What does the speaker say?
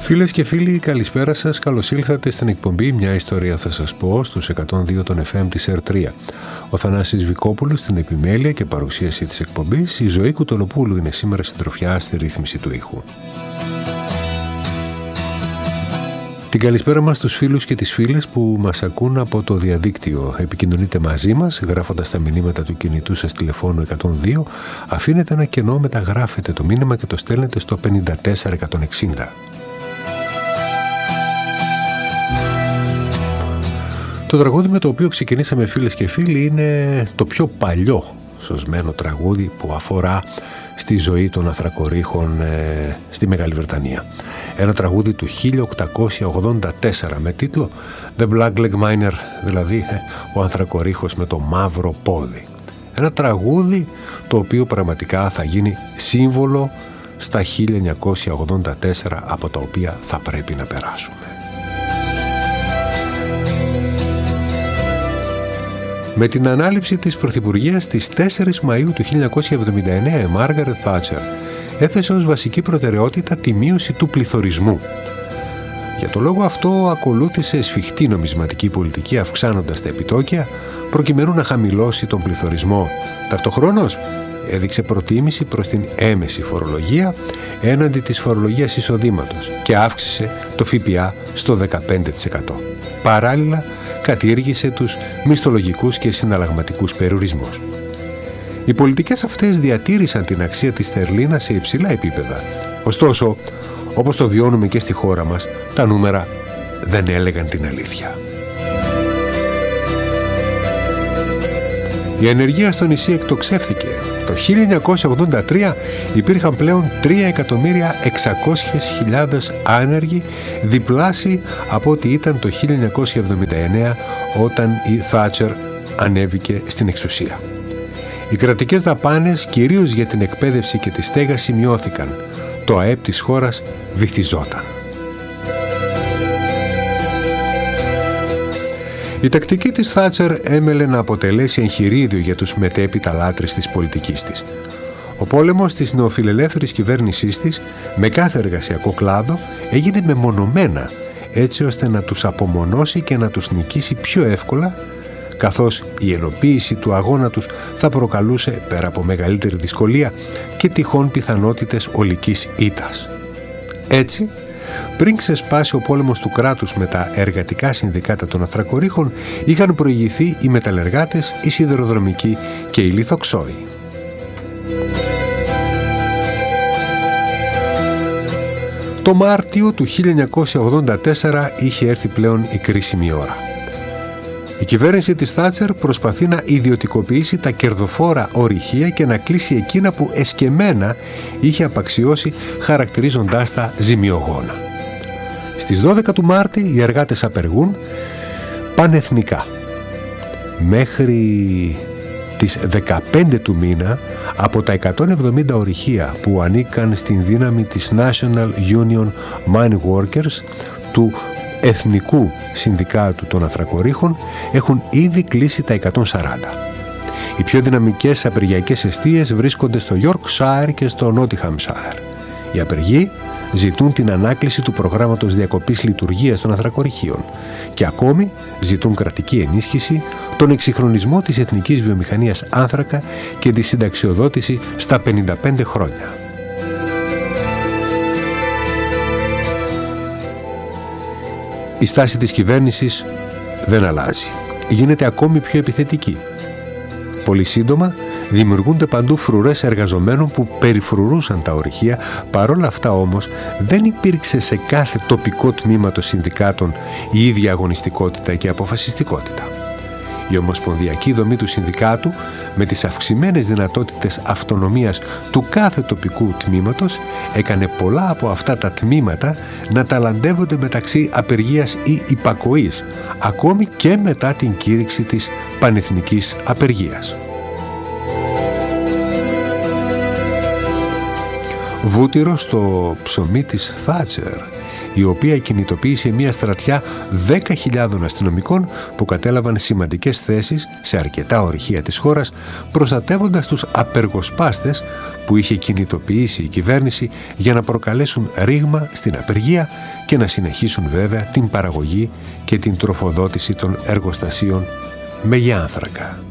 Φίλες και φίλοι, καλησπέρα σας. Καλώς ήλθατε στην εκπομπή «Μια ιστορία θα σας πω» στους 102 των FM της R3. Ο Θανάσης Βικόπουλος στην επιμέλεια και παρουσίαση της εκπομπής. Η Ζωή Κουτολοπούλου είναι σήμερα συντροφιά στη ρύθμιση του ήχου. Την καλησπέρα μας στους φίλους και τις φίλες που μας ακούν από το διαδίκτυο. Επικοινωνείτε μαζί μας γράφοντας τα μηνύματα του κινητού σας τηλεφώνου 102, αφήνετε ένα κενό, μεταγράφετε το μήνυμα και το στέλνετε στο 54160. Το τραγούδι με το οποίο ξεκινήσαμε, φίλες και φίλοι, είναι το πιο παλιό σωσμένο τραγούδι που αφορά στη ζωή των Ανθρακορίχων στη Μεγάλη Βρετανία. Ένα τραγούδι του 1884 με τίτλο The Black Leg Miner, δηλαδή ο Ανθρακορίχος με το μαύρο πόδι. Ένα τραγούδι το οποίο πραγματικά θα γίνει σύμβολο στα 1984 από τα οποία θα πρέπει να περάσουμε. Με την ανάληψη της πρωθυπουργίας στις 4 Μαΐου του 1979, η Μάργαρετ Θάτσερ έθεσε ως βασική προτεραιότητα τη μείωση του πληθωρισμού. Για το λόγο αυτό ακολούθησε σφιχτή νομισματική πολιτική, αυξάνοντας τα επιτόκια προκειμένου να χαμηλώσει τον πληθωρισμό. Ταυτοχρόνως έδειξε προτίμηση προς την έμεση φορολογία έναντι της φορολογίας εισοδήματος και αύξησε το ΦΠΑ στο 15%. Παράλληλα, κατήργησε τους μισθολογικούς και συναλλαγματικούς περιορισμούς. Οι πολιτικές αυτές διατήρησαν την αξία της στερλίνας σε υψηλά επίπεδα. Ωστόσο, όπως το βιώνουμε και στη χώρα μας, τα νούμερα δεν έλεγαν την αλήθεια. Η ανεργία στο νησί εκτοξεύθηκε. Το 1983 υπήρχαν πλέον 3.600.000 άνεργοι, διπλάσιοι από ό,τι ήταν το 1979 όταν η Θάτσερ ανέβηκε στην εξουσία. Οι κρατικές δαπάνες, κυρίως για την εκπαίδευση και τη στέγαση, μειώθηκαν. Το ΑΕΠ της χώρας βυθιζόταν. Η τακτική της Θάτσερ έμελε να αποτελέσει εγχειρίδιο για τους μετέπειτα λάτρεις της πολιτικής της. Ο πόλεμος της νεοφιλελεύθερης κυβέρνησής της με κάθε εργασιακό κλάδο έγινε μεμονωμένα, έτσι ώστε να τους απομονώσει και να τους νικήσει πιο εύκολα, καθώς η ενοποίηση του αγώνα τους θα προκαλούσε, πέρα από μεγαλύτερη δυσκολία, και τυχόν πιθανότητες ολικής ήττας. Έτσι, πριν ξεσπάσει ο πόλεμος του κράτους με τα εργατικά συνδικάτα των Ανθρακορίχων, είχαν προηγηθεί οι μεταλλεργάτες, οι σιδηροδρομικοί και οι λιθοξόοι. Το Μάρτιο του 1984 είχε έρθει πλέον η κρίσιμη ώρα. Η κυβέρνηση της Θάτσερ προσπαθεί να ιδιωτικοποιήσει τα κερδοφόρα ορυχεία και να κλείσει εκείνα που εσκεμμένα είχε απαξιώσει, χαρακτηρίζοντάς τα ζημιογόνα. Στις 12 του Μάρτη οι εργάτες απεργούν πανεθνικά. Μέχρι τις 15 του μήνα από τα 170 ορυχεία που ανήκαν στην δύναμη της National Union Mine Workers, του Εθνικού Συνδικάτου των Ανθρακορίχων, έχουν ήδη κλείσει τα 140. Οι πιο δυναμικές απεργιακές εστίες βρίσκονται στο Yorkshire και στο Nottinghamshire. Οι απεργοί ζητούν την ανάκληση του προγράμματος διακοπής λειτουργίας των ανθρακορυχείων και ακόμη ζητούν κρατική ενίσχυση, τον εξυγχρονισμό της εθνικής βιομηχανίας άνθρακα και τη συνταξιοδότηση στα 55 χρόνια. Η στάση της κυβέρνησης δεν αλλάζει. Γίνεται ακόμη πιο επιθετική. Πολύ σύντομα δημιουργούνται παντού φρουρές εργαζομένων που περιφρουρούσαν τα ορυχεία. Παρόλα αυτά όμως δεν υπήρξε σε κάθε τοπικό τμήμα των συνδικάτων η ίδια αγωνιστικότητα και αποφασιστικότητα. Η ομοσπονδιακή δομή του συνδικάτου, με τις αυξημένες δυνατότητες αυτονομίας του κάθε τοπικού τμήματος, έκανε πολλά από αυτά τα τμήματα να ταλαντεύονται μεταξύ απεργίας ή υπακοής, ακόμη και μετά την κήρυξη της πανεθνικής απεργίας. Βούτυρο στο ψωμί της Θάτσερ η οποία κινητοποίησε μια στρατιά 10.000 αστυνομικών που κατέλαβαν σημαντικές θέσεις σε αρκετά ορυχεία της χώρας, προστατεύοντας τους απεργοσπάστες που είχε κινητοποιήσει η κυβέρνηση για να προκαλέσουν ρήγμα στην απεργία και να συνεχίσουν βέβαια την παραγωγή και την τροφοδότηση των εργοστασίων με γιάνθρακα.